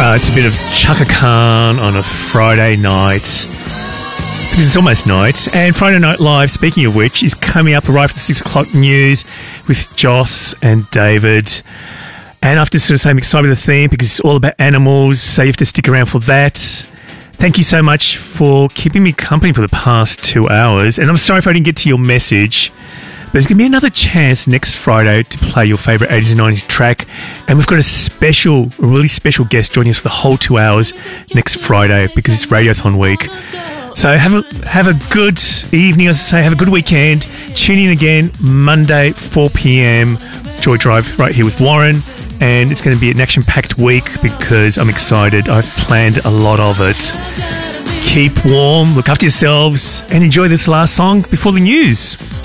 It's a bit of Chaka Khan on a Friday night, because it's almost night. And Friday Night Live, speaking of which, is coming up right after the 6 o'clock news with Joss and David. And I have to sort of say I'm excited with the theme because it's all about animals, so you have to stick around for that. Thank you so much for keeping me company for the past 2 hours. And I'm sorry if I didn't get to your message, but there's going to be another chance next Friday to play your favourite 80s and 90s track. And we've got a really special guest joining us for the whole 2 hours next Friday because it's Radiothon week. So have a good evening, as I say, have a good weekend. Tune in again Monday, 4 p.m, Joy Drive right here with Warren. And it's going to be an action-packed week because I'm excited. I've planned a lot of it. Keep warm, look after yourselves, and enjoy this last song before the news.